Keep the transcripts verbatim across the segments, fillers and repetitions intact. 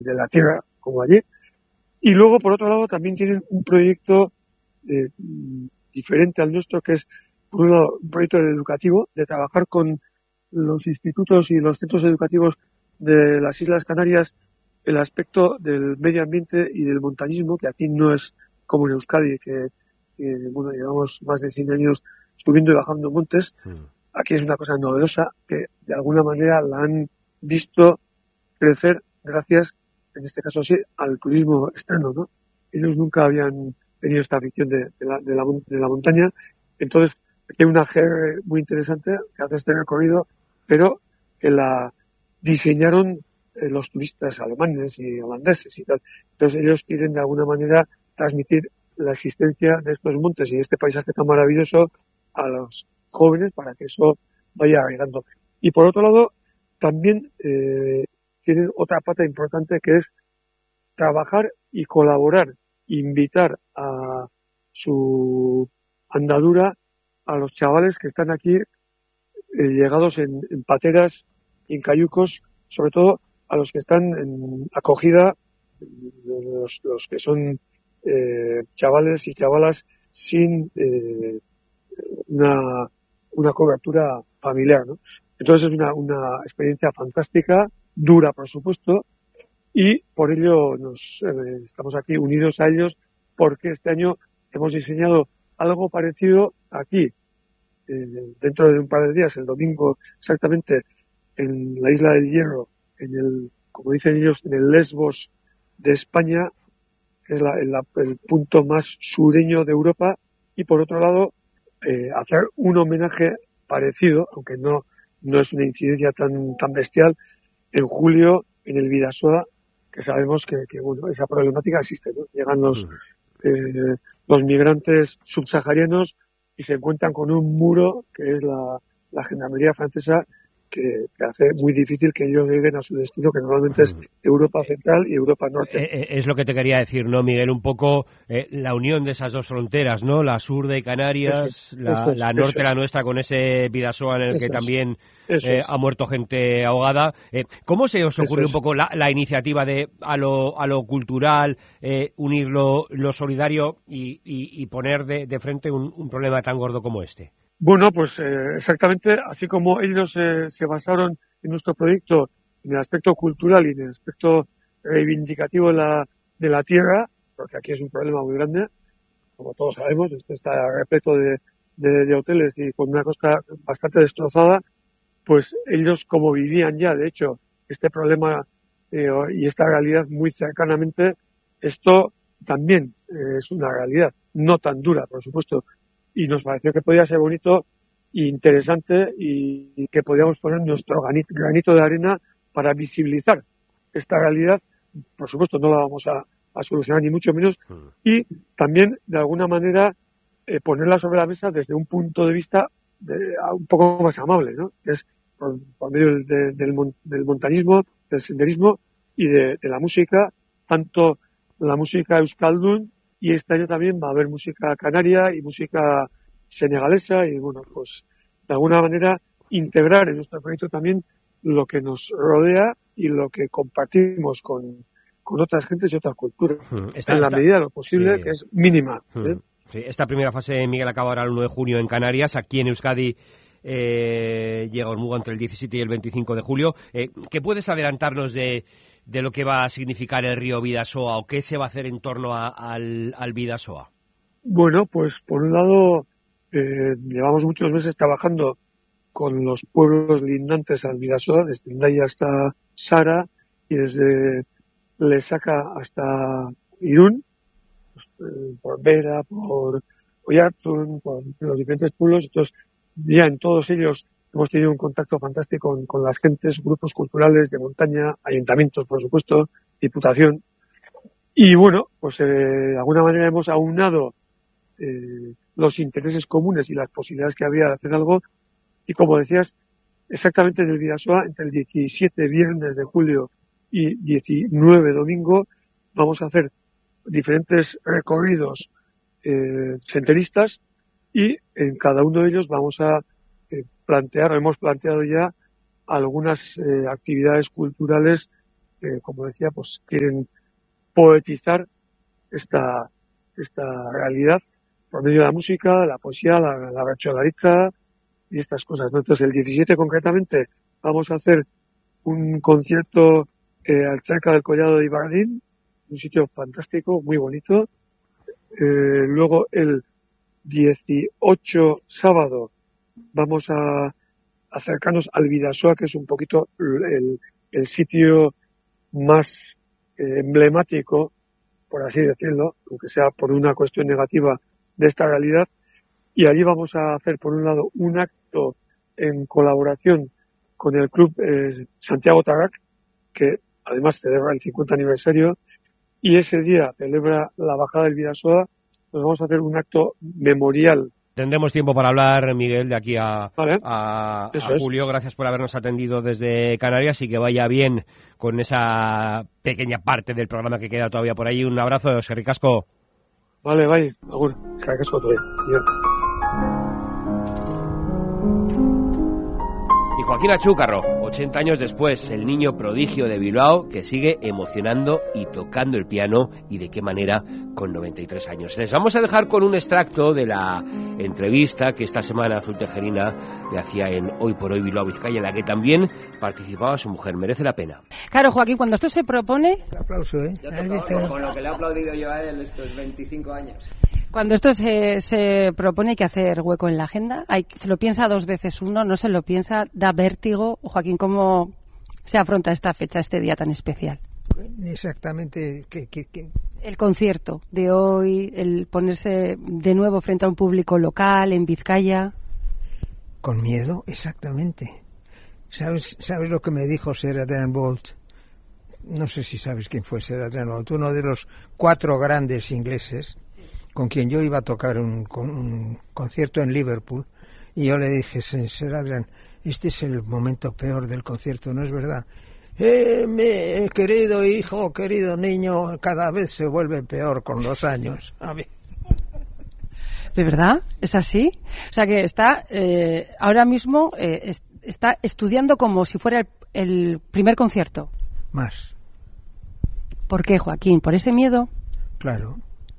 de la tierra, como allí. Y luego, por otro lado, también tienen un proyecto eh, diferente al nuestro, que es, por un lado, un proyecto educativo, de trabajar con los institutos y los centros educativos de las Islas Canarias el aspecto del medio ambiente y del montañismo, que aquí no es como en Euskadi, que, que bueno, llevamos más de cien años subiendo y bajando montes. Mm. Aquí es una cosa novedosa que, de alguna manera, la han visto crecer gracias, en este caso sí, al turismo externo, ¿no? Ellos nunca habían tenido esta afición de, de, la, de, la, de la montaña. Entonces, aquí hay una G R muy interesante que hace este recorrido, pero que la diseñaron eh, los turistas alemanes y holandeses y tal. Entonces, ellos quieren de alguna manera transmitir la existencia de estos montes y este paisaje tan maravilloso a los jóvenes para que eso vaya agregando. Y por otro lado, también eh, tienen otra pata importante, que es trabajar y colaborar, invitar a su andadura a los chavales que están aquí eh, llegados en, en pateras y en cayucos, sobre todo a los que están en acogida, los, los que son eh, chavales y chavalas sin eh, una, una cobertura familiar, ¿no? Entonces es una, una experiencia fantástica, dura por supuesto, y por ello nos eh, estamos aquí unidos a ellos, porque este año hemos diseñado algo parecido aquí, eh, dentro de un par de días, el domingo exactamente, en la Isla del Hierro, en el, como dicen ellos, en el Lesbos de España, que es la, el, el punto más sureño de Europa, y por otro lado, eh, hacer un homenaje parecido, aunque no, no es una incidencia tan, tan bestial, en julio en el Bidasoa, que sabemos que, que bueno, esa problemática existe, ¿no? Llegan los, eh, los migrantes subsaharianos y se encuentran con un muro que es la, la gendarmería francesa, que, que hace muy difícil que ellos lleguen a su destino, que normalmente es Europa Central y Europa Norte. Eh, es lo que te quería decir, ¿no, Miguel? Un poco eh, la unión de esas dos fronteras, ¿no? La sur de Canarias, eso, la, eso es, la norte, es. la nuestra, con ese Bidasoa en el eso que es, también eh, ha muerto gente ahogada. Eh, ¿Cómo se os ocurrió es. un poco la, la iniciativa de a lo, a lo cultural, eh, unir lo, lo solidario y, y, y poner de, de frente un, un problema tan gordo como este? Bueno, pues eh, exactamente, así como ellos eh, se basaron en nuestro proyecto en el aspecto cultural y en el aspecto reivindicativo de la, de la tierra, porque aquí es un problema muy grande, como todos sabemos, esto está repleto de, de, de hoteles y con una costa bastante destrozada, pues ellos, como vivían ya, de hecho, este problema eh, y esta realidad muy cercanamente, esto también eh, es una realidad, no tan dura, por supuesto, y nos pareció que podía ser bonito e interesante y, y que podíamos poner nuestro granito, granito de arena para visibilizar esta realidad. Por supuesto, no la vamos a, a solucionar ni mucho menos, y también, de alguna manera, eh, ponerla sobre la mesa desde un punto de vista de, un poco más amable, ¿no? Que es por, por medio del, de, del, del montañismo, del senderismo y de, de la música, tanto la música euskaldun, y este año también va a haber música canaria y música senegalesa, y bueno, pues de alguna manera integrar en nuestro proyecto también lo que nos rodea y lo que compartimos con, con otras gentes y otras culturas, esta, en la esta, medida de lo posible, sí. que es mínima. ¿eh? Sí, esta primera fase, Miguel, acaba ahora el uno de junio en Canarias. Aquí en Euskadi eh, llega Ormuga entre el diecisiete y el veinticinco de julio. Eh, ¿Qué puedes adelantarnos de, de lo que va a significar el río Bidasoa o qué se va a hacer en torno a, al, al Bidasoa? Bueno, pues por un lado, eh, llevamos muchos meses trabajando con los pueblos lindantes al Bidasoa, desde Hendaya hasta Sara y desde Lesaca hasta Irún, pues, eh, por Vera, por Oyarzun, por los diferentes pueblos. Entonces, ya en todos ellos hemos tenido un contacto fantástico con, con las gentes, grupos culturales de montaña, ayuntamientos, por supuesto, diputación. Y bueno, pues eh, de alguna manera hemos aunado eh, los intereses comunes y las posibilidades que había de hacer algo. Y como decías, exactamente en el Bidasoa, entre el diecisiete viernes de julio y diecinueve domingo, vamos a hacer diferentes recorridos eh, senderistas, y en cada uno de ellos vamos a eh, plantear, o hemos planteado ya algunas eh, actividades culturales eh, como decía, pues quieren poetizar esta, esta realidad por medio de la música, la poesía, la, la bercholariza y estas cosas, ¿no? Entonces, el diecisiete concretamente vamos a hacer un concierto eh, cerca del Collado de Ibardín, un sitio fantástico, muy bonito. Eh, luego, el dieciocho, sábado, vamos a acercarnos al Bidasoa, que es un poquito el, el sitio más eh, emblemático, por así decirlo, aunque sea por una cuestión negativa de esta realidad, y allí vamos a hacer, por un lado, un acto en colaboración con el club eh, Santiago Tarrac, que además celebra el cincuenta aniversario, y ese día celebra la bajada del Bidasoa. Nos vamos a hacer un acto memorial. Tendremos tiempo para hablar, Miguel, de aquí a, vale. a, a es. julio. Gracias por habernos atendido desde Canarias y que vaya bien con esa pequeña parte del programa que queda todavía por ahí. Un abrazo, Eskerrik asko. Vale, bye. Agur. Eskerrik asko todavía. Y Joaquín Achúcarro, ochenta años después, el niño prodigio de Bilbao que sigue emocionando y tocando el piano, y de qué manera con noventa y tres años. Les vamos a dejar con un extracto de la entrevista que esta semana Azul Tejerina le hacía en Hoy por Hoy Bilbao Vizcaya, en la que también participaba su mujer. Merece la pena. Claro, Joaquín, cuando esto se propone... Un aplauso, ¿eh? Con, con lo que le he aplaudido yo a él estos veinticinco años. Cuando esto se, se propone hay que hacer hueco en la agenda. Hay, se lo piensa dos veces uno, no se lo piensa, da vértigo. Joaquín, ¿cómo se afronta esta fecha, este día tan especial? Exactamente. ¿Qué, qué, qué? El concierto de hoy, el ponerse de nuevo frente a un público local, en Vizcaya. Con miedo, exactamente. ¿Sabes, sabes lo que me dijo Sir Adrian Boult? No sé si sabes quién fue Sir Adrian Boult, uno de los cuatro grandes ingleses con quien yo iba a tocar un, con un concierto en Liverpool, y yo le dije, Sir Adrian, este es el momento peor del concierto, ¿no es verdad? Eh, mi querido hijo, querido niño, cada vez se vuelve peor con los años. A mí. ¿De verdad? ¿Es así? O sea que está eh, ahora mismo eh, es, está estudiando como si fuera el, el primer concierto. Más. ¿Por qué, Joaquín? ¿Por ese miedo? Claro.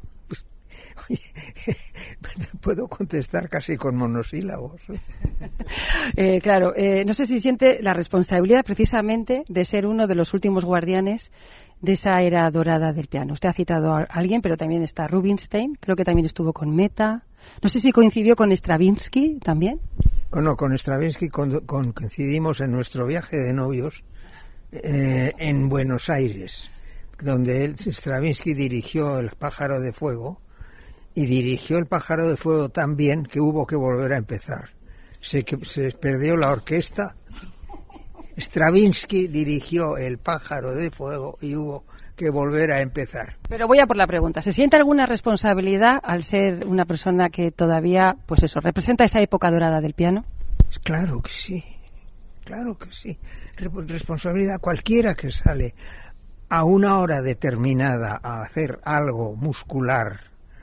Puedo contestar casi con monosílabos. eh, claro, eh, no sé si siente la responsabilidad precisamente de ser uno de los últimos guardianes de esa era dorada del piano. Usted ha citado a alguien, pero también está Rubinstein, creo que también estuvo con Meta. No sé si coincidió con Stravinsky también. No, con Stravinsky con, con, coincidimos en nuestro viaje de novios eh, en Buenos Aires, donde él, Stravinsky dirigió El pájaro de fuego, y dirigió El pájaro de fuego tan bien que hubo que volver a empezar. Se, que, se perdió la orquesta. Stravinsky dirigió El pájaro de fuego y hubo que volver a empezar. Pero voy a por la pregunta. ¿Se siente alguna responsabilidad al ser una persona que todavía, pues eso, representa esa época dorada del piano? Claro que sí. Claro que sí. Responsabilidad cualquiera que sale a una hora determinada a hacer algo muscular,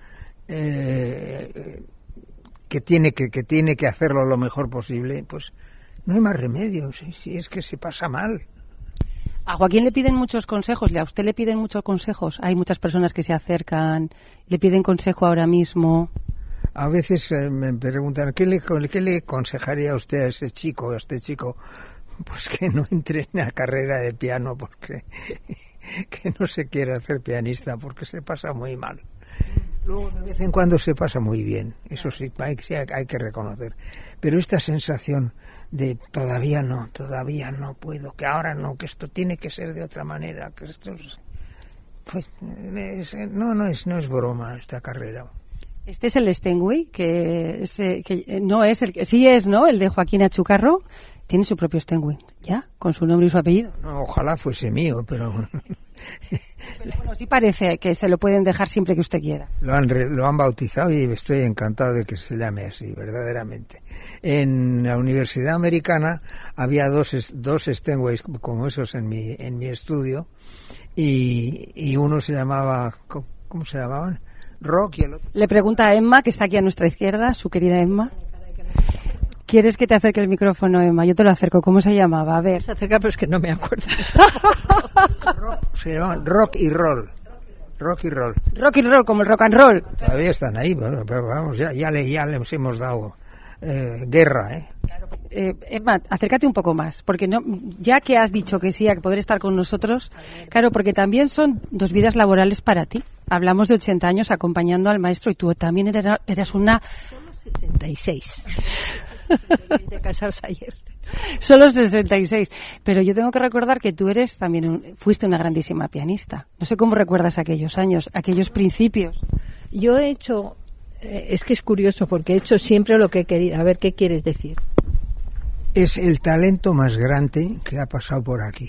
Eh, que tiene que, que tiene que hacerlo lo mejor posible, pues no hay más remedio, si, si es que se pasa mal. A Joaquín le piden muchos consejos, y a usted le piden muchos consejos. Hay muchas personas que se acercan, le piden consejo ahora mismo. A veces eh, me preguntan, ¿qué le, ¿qué le aconsejaría a usted a ese chico, a este chico? Pues que no entre en la carrera de piano, porque que no se quiere hacer pianista, porque se pasa muy mal. Luego de vez en cuando se pasa muy bien, eso sí, hay, sí, hay que reconocer. Pero esta sensación de todavía no, todavía no puedo, que ahora no, que esto tiene que ser de otra manera, que esto es, pues, es, no, no es, no es broma esta carrera. Este es el Steinway, que, es, que no es el que sí es, ¿no? El de Joaquín Achúcarro. Tiene su propio Steinway, ¿ya? Con su nombre y su apellido. No, ojalá fuese mío, pero... pero bueno, sí parece que se lo pueden dejar siempre que usted quiera. Lo han, lo han bautizado y estoy encantado de que se llame así, verdaderamente. En la Universidad Americana había dos, dos Steinways como esos en mi, en mi estudio, y, y uno se llamaba... ¿Cómo se llamaban? Rock y el otro... Le pregunta a Emma, que está aquí a nuestra izquierda, su querida Emma, ¿Quieres que te acerque el micrófono, Emma? Yo te lo acerco. ¿Cómo se llamaba? A ver. Se acerca, pero es que no me acuerdo. Se llama Rock y Roll. Rock y Roll. Rock y roll, como el rock and roll. Todavía están ahí, bueno, pero vamos, ya, ya, le, ya les hemos dado eh, guerra, ¿eh? Eh, Emma, acércate un poco más, porque no, ya que has dicho que sí, a poder estar con nosotros, claro, porque también son dos vidas laborales para ti. Hablamos de ochenta años acompañando al maestro y tú también eras, eras una... Solo sesenta y seis. De casados ayer. Solo sesenta y seis. Pero yo tengo que recordar que tú eres también un, fuiste una grandísima pianista. No sé cómo recuerdas aquellos años, aquellos principios. Yo he hecho, eh, es que es curioso porque he hecho siempre lo que he querido. A ver, ¿qué quieres decir? Es el talento más grande que ha pasado por aquí.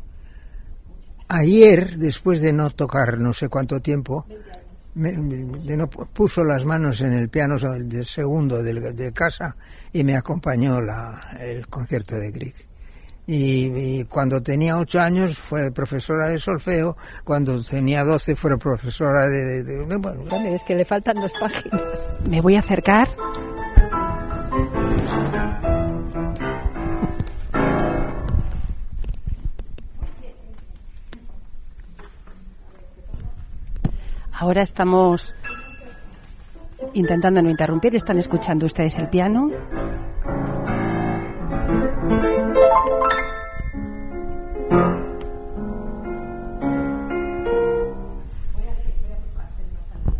Ayer, después de no tocar no sé cuánto tiempo, me, de no, puso las manos en el piano del segundo de, de casa y me acompañó la, el concierto de Grieg. Y, y cuando tenía ocho años fue profesora de solfeo, cuando tenía doce fue profesora de... de, de bueno, Vale, es que le faltan dos páginas. Me voy a acercar. Ahora estamos intentando no interrumpir. Están escuchando ustedes el piano.